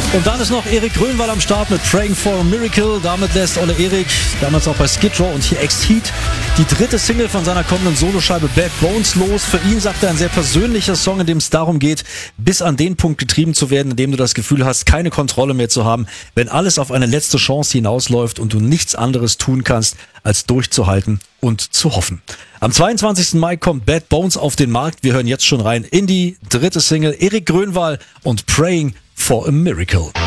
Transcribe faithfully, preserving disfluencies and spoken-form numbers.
Und dann ist noch Erik Grönwald am Start mit Praying for a Miracle. Damit lässt Ole Erik, damals auch bei Skid Row und hier Ex-Heat, die dritte Single von seiner kommenden Soloscheibe Bad Bones los. Für ihn, sagt er, ein sehr persönlicher Song, in dem es darum geht, bis an den Punkt getrieben zu werden, in dem du das Gefühl hast, keine Kontrolle mehr zu haben, wenn alles auf eine letzte Chance hinausläuft und du nichts anderes tun kannst, als durchzuhalten und zu hoffen. Am zweiundzwanzigsten Mai kommt Bad Bones auf den Markt. Wir hören jetzt schon rein in die dritte Single. Erik Grönwald und Praying for a Miracle.